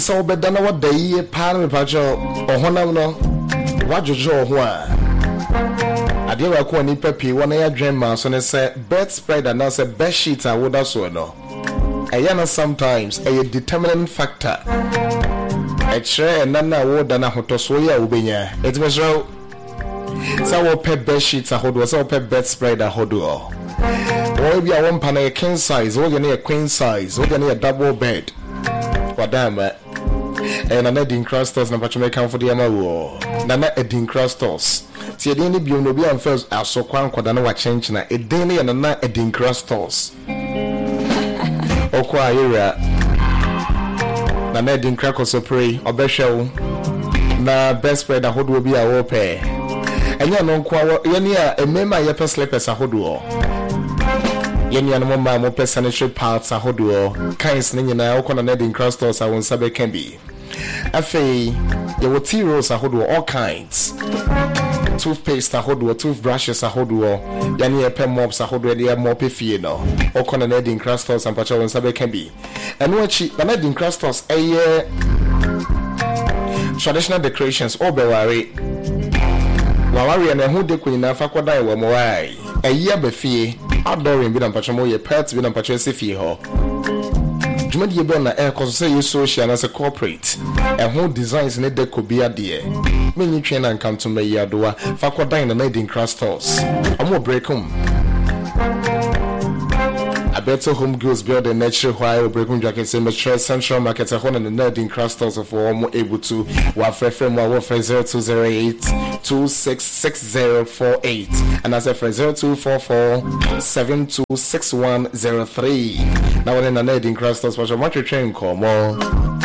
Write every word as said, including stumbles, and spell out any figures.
so bedana what day pan me pacho ohonam no wajojo ho a ade wa ko ni papi wona ya dwen ma so ne say bed spread and say bed sheet a woda so no ayana sometimes a determining factor e chere na na woda na hoto so ya ubenya it was so so wo pet bed sheet a hodo so pet bed spread a hodo or be a one pan a king size or you a queen size or you a double bed wadama and another in crusters na pacho make for the amawo nana edin crusters tie den ni biom no bi am first asokwa nkoda na wa change na edin ne nana edin crusters okwa area nana edin crackers opray obehwew na best spread ahodo bi a wo pe enya no nkwa ye ne a emema ye pe slippers ahodo yeni anu mama mo pe sanitary parts ahodo kinds ne nyina okona na edin crusters a won sabe can be afei ye wo tea rolls ahodo all kinds toothpaste ahodo toothbrushes ahodo yani epe mops ahodo de mop fie no okona na edin crusters and pacha won sabe can be enu achi na edin crusters eye traditional decorations obeware waware na hu de kunina fa kodan wo mo wai eye abafie adoring bi na pacha mo ye pet bi na pacha se fie ho jumadi ye bona e ko so say social na say corporate e ho designs ne deco bi ade menyi twen na nkanto mayi adoa fa kodan na edin crusters omo breakum a better home girls build a natural while breakum jacket say metro central market hon and the edin crusters for almo able to wa frefre mo wa frefre zero two zero eight two six six zero four eight and as a frefre zero two four four seven two six one zero three now when na edin crusters for much train call more